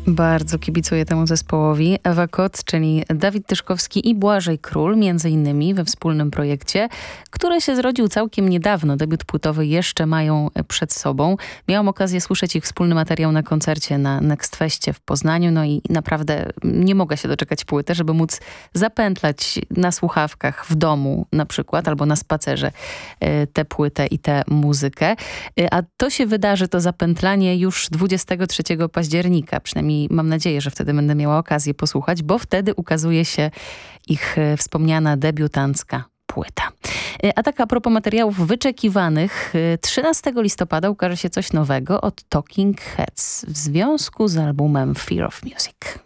Bardzo kibicuję temu zespołowi. Ewa Koc, czyli Dawid Tyszkowski i Błażej Król, między innymi we wspólnym projekcie, który się zrodził całkiem niedawno. Debiut płytowy jeszcze mają przed sobą. Miałam okazję słyszeć ich wspólny materiał na koncercie na Next Festie w Poznaniu, no i naprawdę nie mogę się doczekać płyty, żeby móc zapętlać na słuchawkach w domu na przykład, albo na spacerze tę płytę i tę muzykę. A to się wydarzy, to zapętlanie już 23 października, przynajmniej mam nadzieję, że wtedy będę miała okazję posłuchać, bo wtedy ukazuje się ich wspomniana debiutancka płyta. A tak a propos materiałów wyczekiwanych, 13 listopada ukaże się coś nowego od Talking Heads w związku z albumem Fear of Music.